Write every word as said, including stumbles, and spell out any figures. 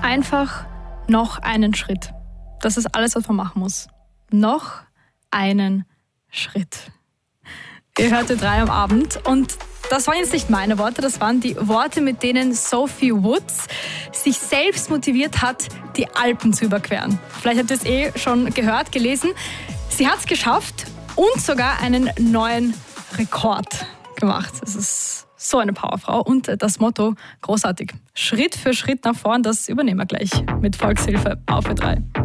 einfach noch einen Schritt. Das ist alles, was man machen muss. Noch einen Schritt. Ihr hört Ö drei am Abend und das waren jetzt nicht meine Worte, das waren die Worte, mit denen Sophie Woods sich selbst motiviert hat, die Alpen zu überqueren. Vielleicht habt ihr es eh schon gehört, gelesen. Sie hat es geschafft und sogar einen neuen Rekord gemacht. Das ist so eine Powerfrau und das Motto großartig. Schritt für Schritt nach vorn, das übernehmen wir gleich mit Volkshilfe auf Ö drei.